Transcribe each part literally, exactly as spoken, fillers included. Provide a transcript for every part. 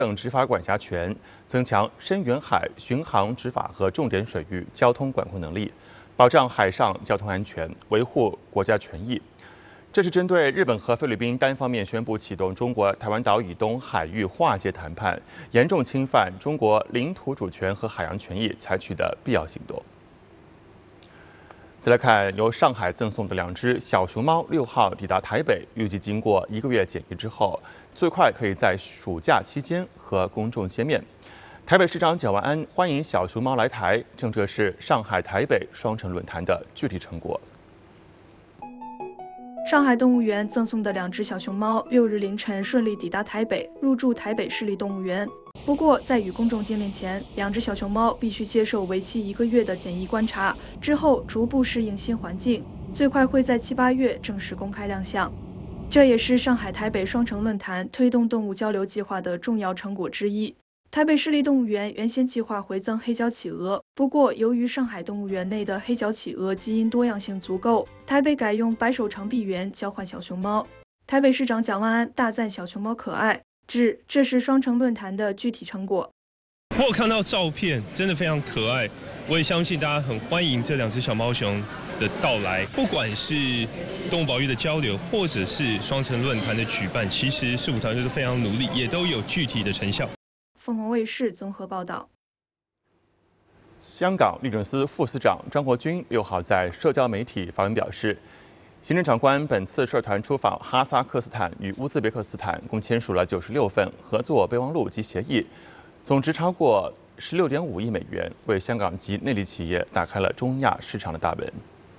省执法管辖权，增强深远海巡航执法和重点水域交通管控能力，保障海上交通安全，维护国家权益。这是针对日本和菲律宾单方面宣布启动中国台湾岛以东海域划界谈判，严重侵犯中国领土主权和海洋权益采取的必要行动。再来看，由上海赠送的两只小熊猫六号抵达台北，预计经过一个月检疫之后，最快可以在暑假期间和公众见面。台北市长蒋万安欢迎小熊猫来台，正这是上海台北双城论坛的具体成果。 上海动物园赠送的两只小熊猫，六日凌晨顺利抵达台北，入住台北市立动物园。不过，在与公众见面前，两只小熊猫必须接受为期一个月的检疫观察，之后逐步适应新环境，最快会在七八月正式公开亮相。这也是上海台北双城论坛推动动物交流计划的重要成果之一。台北市立动物园原先计划回赠黑脚企鹅，不过由于上海动物园内的黑脚企鹅基因多样性足够，台北改用白手长臂猿交换小熊猫。台北市长蒋万安大赞小熊猫可爱，指这是双城论坛的具体成果。 我有看到照片，真的非常可爱，我也相信大家很欢迎这两只小猫熊的到来。不管是动物保育的交流，或者是双城论坛的举办，其实市府团队都非常努力，也都有具体的成效。 凤凰卫视综合报道。 香港律政司副司长张国军六号在社交媒体发文表示，行政长官本次率团出访哈萨克斯坦与乌兹别克斯坦，共签署了九十六份合作备忘录及协议，总值超过十六点五亿美元，为香港及内地企业打开了中亚市场的大门。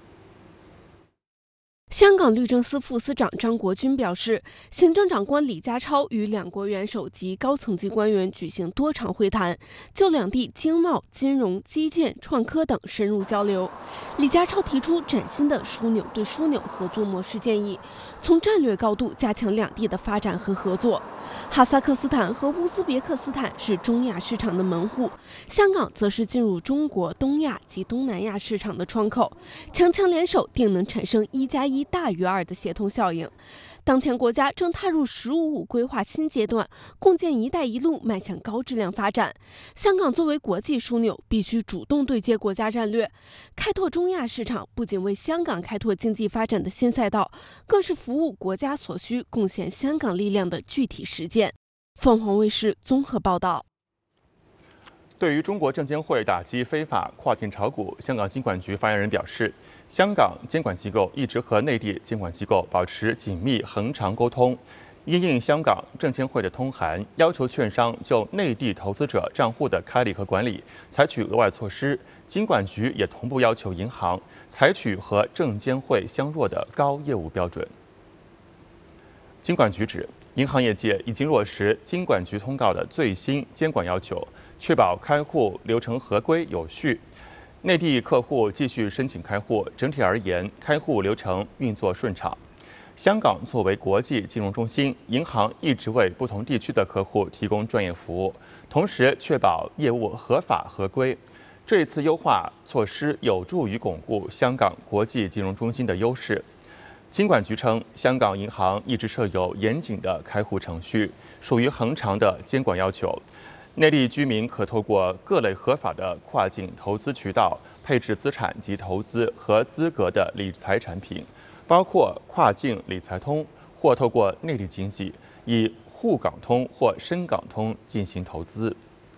香港律政司副司长张国军表示，行政长官李家超与两国元首及高层级官员举行多场会谈，就两地经贸、金融、基建、创科等深入交流。李家超提出崭新的枢纽对枢纽合作模式建议，从战略高度加强两地的发展和合作。哈萨克斯坦和乌兹别克斯坦是中亚市场的门户，香港则是进入中国、东亚及东南亚市场的窗口，强强联手定能产生一加一大于二的协同效应。当前国家正踏入“十五五”规划新阶段，共建“一带一路”迈向高质量发展。香港作为国际枢纽，必须主动对接国家战略，开拓中亚市场，不仅为香港开拓经济发展的新赛道，更是服务国家所需、贡献香港力量的具体实践。凤凰卫视综合报道。 对于中国证监会打击非法跨境炒股，香港金管局发言人表示，香港监管机构一直和内地监管机构保持紧密恒常沟通，因应香港证监会的通函，要求券商就内地投资者账户的开立和管理采取额外措施。金管局也同步要求银行采取和证监会相若的高业务标准。金管局指，银行业界已经落实金管局通告的最新监管要求，确保开户流程合规有序。内地客户继续申请开户，整体而言，开户流程运作顺畅。香港作为国际金融中心，银行一直为不同地区的客户提供专业服务，同时确保业务合法合规。这一次优化措施有助于巩固香港国际金融中心的优势。金管局称，香港银行一直设有严谨的开户程序，属于恒常的监管要求。内地居民可透过各类合法的跨境投资渠道配置资产及投资合资格的理财产品，包括跨境理财通，或透过内地经济以沪港通或深港通进行投资。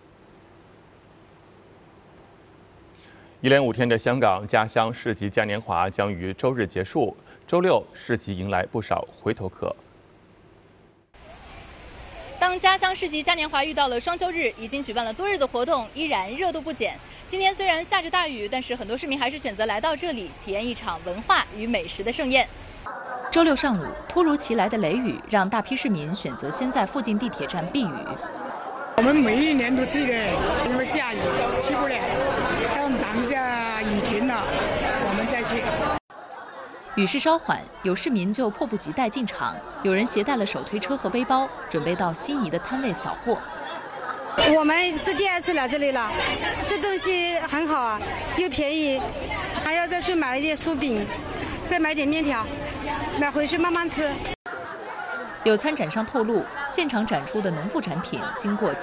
一连五天的香港家乡市集嘉年华将于周日结束，周六市集迎来不少回头客。 当家乡市集嘉年华遇到了双休日，已经举办了多日的活动依然热度不减。今天虽然下着大雨，但是很多市民还是选择来到这里，体验一场文化与美食的盛宴。 周六上午，突如其来的雷雨让大批市民选择先在附近地铁站避雨。 我们每一年都去的，因为下雨去不了，等等下雨停了，我们再去。 雨势稍缓，有市民就迫不及待进场，有人携带了手推车和背包，准备到心仪的摊位扫货。 我们是第二次来这里了，这东西很好啊，又便宜，还要再去买一点酥饼，再买点面条，买回去慢慢吃。 有参展商透露，现场展出的农副产品经过